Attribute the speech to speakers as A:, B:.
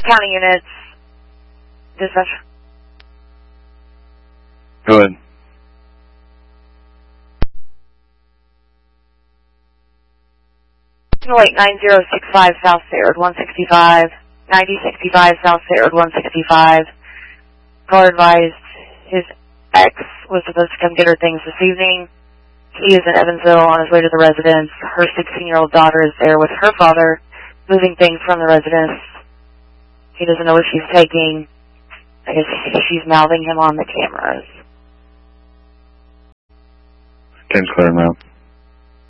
A: County units. Dispatch.
B: Go ahead.
A: Lake 9065 South State Road 165. 9065 South State Road 165. Caller advised his ex was supposed to come get her things this evening. He is in Evansville on his way to the residence. Her 16-year-old daughter is there with her father, moving things from the residence. He doesn't know what she's taking. I guess she's mouthing him on the cameras.
B: 10's clear, ma'am.